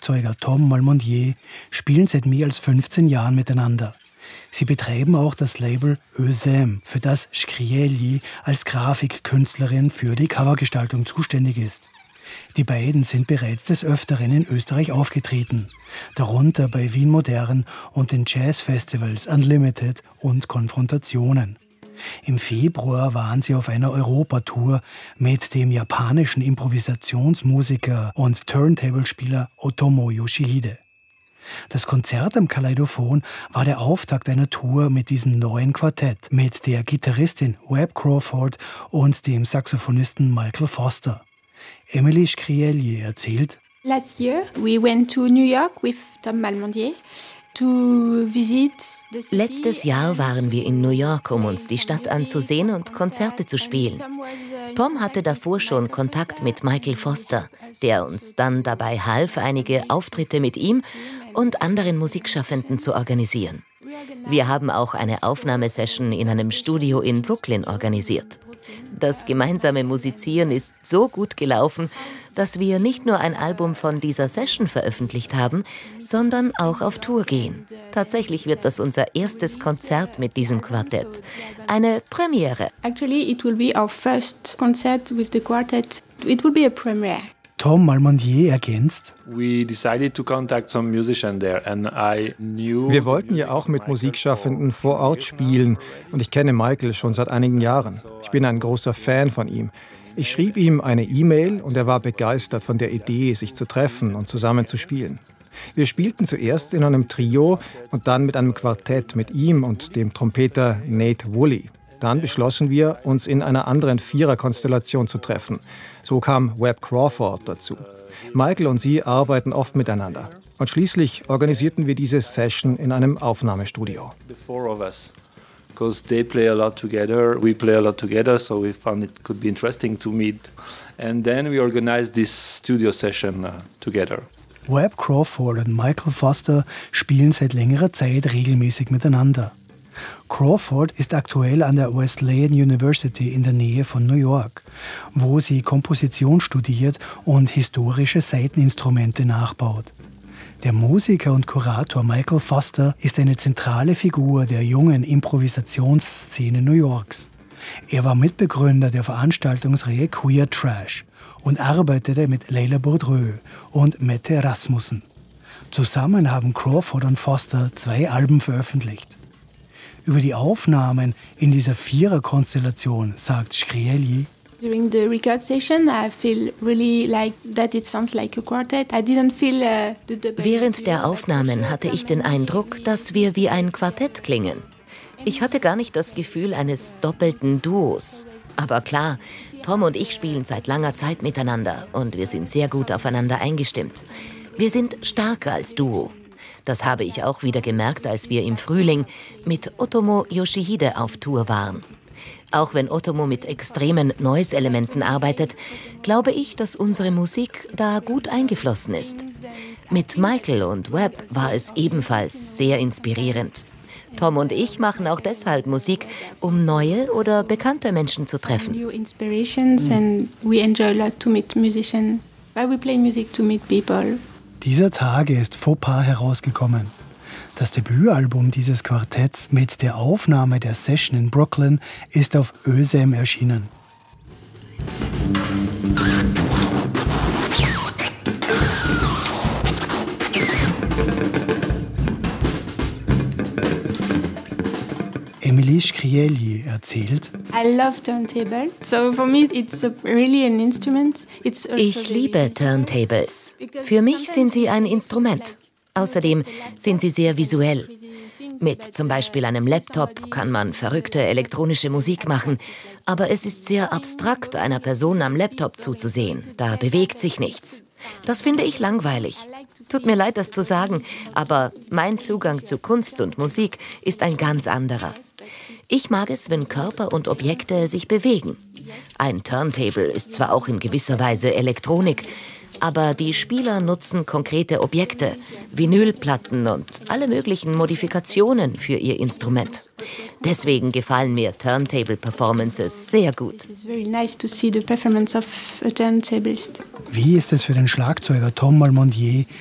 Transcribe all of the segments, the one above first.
Schlagzeuger Tom Malmondier spielen seit mehr als 15 Jahren miteinander. Sie betreiben auch das Label ÖSEM, für das Skrieli als Grafikkünstlerin für die Covergestaltung zuständig ist. Die beiden sind bereits des Öfteren in Österreich aufgetreten, darunter bei Wien Modern und den Jazzfestivals Unlimited und Konfrontationen. Im Februar waren sie auf einer Europatour mit dem japanischen Improvisationsmusiker und Turntable-Spieler Otomo Yoshihide. Das Konzert am Kaleidophon war der Auftakt einer Tour mit diesem neuen Quartett, mit der Gitarristin Webb Crawford und dem Saxophonisten Michael Foster. Emily Skrieli erzählt: Last year we went to New York with Tom Malmondier. Letztes Jahr waren wir in New York, um uns die Stadt anzusehen und Konzerte zu spielen. Tom hatte davor schon Kontakt mit Michael Foster, der uns dann dabei half, einige Auftritte mit ihm und anderen Musikschaffenden zu organisieren. Wir haben auch eine Aufnahmesession in einem Studio in Brooklyn organisiert. Das gemeinsame Musizieren ist so gut gelaufen, dass wir nicht nur ein Album von dieser Session veröffentlicht haben, sondern auch auf Tour gehen. Tatsächlich wird das unser erstes Konzert mit diesem Quartett. Eine Premiere. Actually, it will be our first concert with the quartet. It will be a premiere. Tom Malmondier ergänzt: Wir wollten ja auch mit Musikschaffenden vor Ort spielen und ich kenne Michael schon seit einigen Jahren. Ich bin ein großer Fan von ihm. Ich schrieb ihm eine E-Mail und er war begeistert von der Idee, sich zu treffen und zusammen zu spielen. Wir spielten zuerst in einem Trio und dann mit einem Quartett mit ihm und dem Trompeter Nate Woolley. Dann beschlossen wir, uns in einer anderen Viererkonstellation zu treffen. So kam Webb Crawford dazu. Michael und sie arbeiten oft miteinander. Und schließlich organisierten wir diese Session in einem Aufnahmestudio. Because they play a lot together, we play a lot together, so we found it could be interesting to meet. And then we organized this studio session together. Webb Crawford und Michael Foster spielen seit längerer Zeit regelmäßig miteinander. Crawford ist aktuell an der Wesleyan University in der Nähe von New York, wo sie Komposition studiert und historische Saiteninstrumente nachbaut. Der Musiker und Kurator Michael Foster ist eine zentrale Figur der jungen Improvisationsszene New Yorks. Er war Mitbegründer der Veranstaltungsreihe Queer Trash und arbeitete mit Leila Bourdreau und Mette Rasmussen. Zusammen haben Crawford und Foster 2 Alben veröffentlicht. Über die Aufnahmen in dieser Viererkonstellation sagt Skrieli: During the record session, I feel really like that it sounds like a quartet. I didn't feel the double. Während der Aufnahmen hatte ich den Eindruck, dass wir wie ein Quartett klingen. Ich hatte gar nicht das Gefühl eines doppelten Duos. Aber klar, Tom und ich spielen seit langer Zeit miteinander und wir sind sehr gut aufeinander eingestimmt. Wir sind stärker als Duo. Das habe ich auch wieder gemerkt, als wir im Frühling mit Otomo Yoshihide auf Tour waren. Auch wenn Otomo mit extremen Noise-Elementen arbeitet, glaube ich, dass unsere Musik da gut eingeflossen ist. Mit Michael und Webb war es ebenfalls sehr inspirierend. Tom und ich machen auch deshalb Musik, um neue oder bekannte Menschen zu treffen. New inspirations and we enjoy a lot to meet musicians. Why we play music to meet people. Dieser Tage ist Fauxpas herausgekommen. Das Debütalbum dieses Quartetts mit der Aufnahme der Session in Brooklyn ist auf ÖSEM erschienen. Emily Skrieli erzählt: I love turntable. So for me it's really an instrument. Ich liebe Turntables. Für mich sind sie ein Instrument. Außerdem sind sie sehr visuell. Mit zum Beispiel einem Laptop kann man verrückte elektronische Musik machen, aber es ist sehr abstrakt, einer Person am Laptop zuzusehen. Da bewegt sich nichts. Das finde ich langweilig. Tut mir leid, das zu sagen, aber mein Zugang zu Kunst und Musik ist ein ganz anderer. Ich mag es, wenn Körper und Objekte sich bewegen. Ein Turntable ist zwar auch in gewisser Weise Elektronik, aber die Spieler nutzen konkrete Objekte, Vinylplatten und alle möglichen Modifikationen für ihr Instrument. Deswegen gefallen mir Turntable-Performances sehr gut. Wie ist es für den Schlagzeuger Tom Malmondier,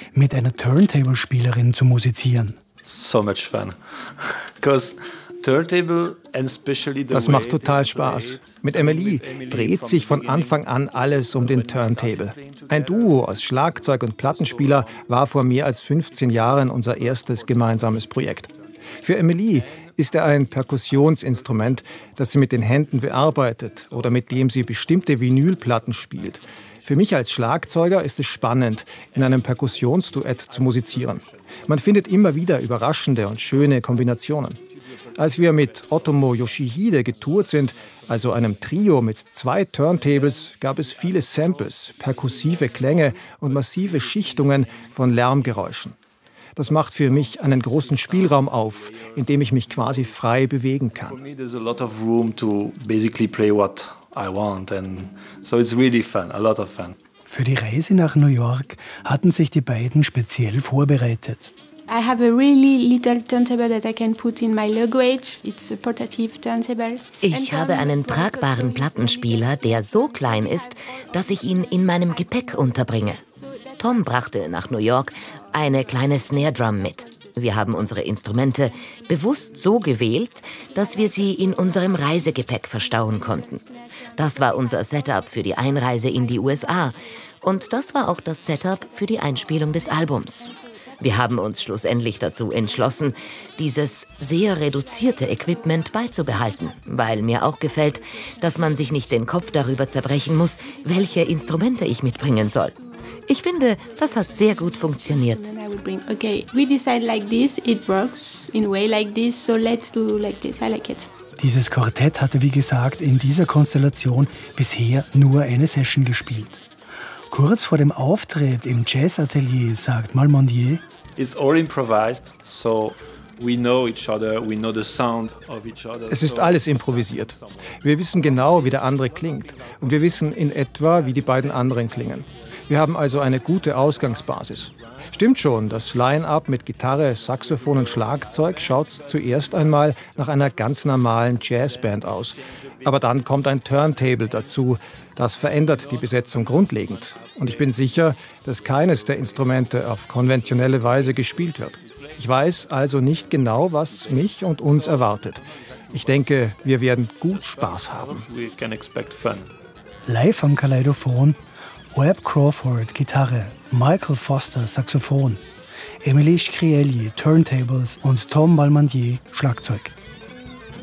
mit einer Turntable-Spielerin zu musizieren? So much fun. Because turntable and especially the Das macht total Spaß. Mit Emily dreht sich von Anfang an alles um den Turntable. Ein Duo aus Schlagzeug und Plattenspieler war vor mehr als 15 Jahren unser erstes gemeinsames Projekt. Für Emily ist er ein Perkussionsinstrument, das sie mit den Händen bearbeitet oder mit dem sie bestimmte Vinylplatten spielt. Für mich als Schlagzeuger ist es spannend, in einem Perkussionsduett zu musizieren. Man findet immer wieder überraschende und schöne Kombinationen. Als wir mit Otomo Yoshihide getourt sind, also einem Trio mit 2 Turntables, gab es viele Samples, perkussive Klänge und massive Schichtungen von Lärmgeräuschen. Das macht für mich einen großen Spielraum auf, in dem ich mich quasi frei bewegen kann. For me, there's a lot of room to basically play what I want, and so it's really fun, a lot of fun. Für die Reise nach New York hatten sich die beiden speziell vorbereitet. I have a really little turntable that I can put in my luggage. It's a portative turntable. Ich habe einen tragbaren Plattenspieler, der so klein ist, dass ich ihn in meinem Gepäck unterbringe. Tom brachte nach New York eine kleine Snare Drum mit. Wir haben unsere Instrumente bewusst so gewählt, dass wir sie in unserem Reisegepäck verstauen konnten. Das war unser Setup für die Einreise in die USA. Und das war auch das Setup für die Einspielung des Albums. Wir haben uns schlussendlich dazu entschlossen, dieses sehr reduzierte Equipment beizubehalten, weil mir auch gefällt, dass man sich nicht den Kopf darüber zerbrechen muss, welche Instrumente ich mitbringen soll. Ich finde, das hat sehr gut funktioniert. Okay, we decide like this, it works in a way like this, so let's do like this. I like it. Dieses Quartett hatte, wie gesagt, in dieser Konstellation bisher nur eine Session gespielt. Kurz vor dem Auftritt im Jazzatelier sagt Malmondier: It's all improvised, so we know each other, we know the sound of each other. Es ist alles improvisiert. Wir wissen genau, wie der andere klingt. Und wir wissen in etwa, wie die beiden anderen klingen. Wir haben also eine gute Ausgangsbasis. Stimmt schon, das Line-Up mit Gitarre, Saxophon und Schlagzeug schaut zuerst einmal nach einer ganz normalen Jazzband aus. Aber dann kommt ein Turntable dazu. Das verändert die Besetzung grundlegend. Und ich bin sicher, dass keines der Instrumente auf konventionelle Weise gespielt wird. Ich weiß also nicht genau, was mich und uns erwartet. Ich denke, wir werden gut Spaß haben. We can expect fun. Live am Kaleidophon Webb Crawford Gitarre, Michael Foster Saxophon, Emily Scrieli Turntables und Tom Malmondier Schlagzeug.